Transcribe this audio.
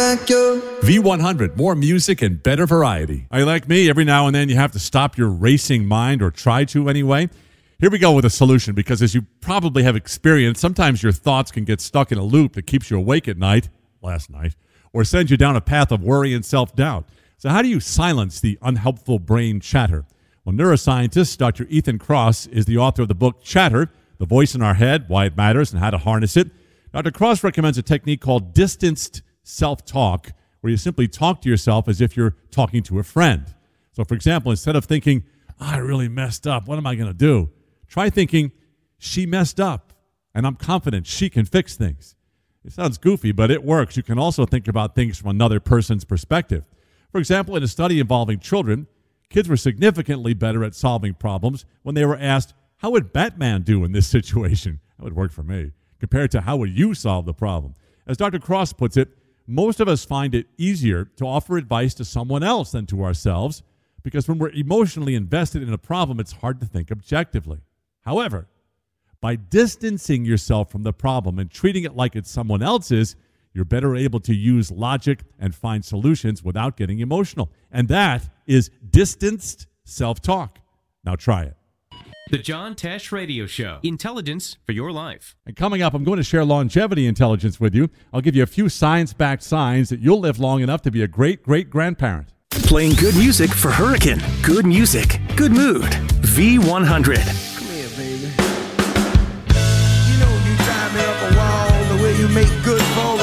like you. V100, more music and better variety. Are you like me? Every now and then you have to stop your racing mind, or try to anyway. Here we go with a solution, because as you probably have experienced, sometimes your thoughts can get stuck in a loop that keeps you awake at night, last night, or sends you down a path of worry and self-doubt. So how do you silence the unhelpful brain chatter? Well, neuroscientist Dr. Ethan Kross is the author of the book Chatter, The Voice in Our Head, Why It Matters and How to Harness It. Dr. Kross recommends a technique called distanced self-talk, where you simply talk to yourself as if you're talking to a friend. So, for example, instead of thinking, I really messed up, what am I going to do? Try thinking, she messed up, and I'm confident she can fix things. It sounds goofy, but it works. You can also think about things from another person's perspective. For example, in a study involving children, kids were significantly better at solving problems when they were asked, how would Batman do in this situation? That would work for me. Compared to how would you solve the problem? As Dr. Kross puts it, most of us find it easier to offer advice to someone else than to ourselves, because when we're emotionally invested in a problem, it's hard to think objectively. However, by distancing yourself from the problem and treating it like it's someone else's, you're better able to use logic and find solutions without getting emotional. And that is distanced self-talk. Now try it. The John Tesh Radio Show. Intelligence for your life. And coming up, I'm going to share longevity intelligence with you. I'll give you a few science-backed signs that you'll live long enough to be a great-great-grandparent. Playing good music for Hurricane. Good music, good mood. V100. Come here, baby. You know you drive me up a wall the way you make good for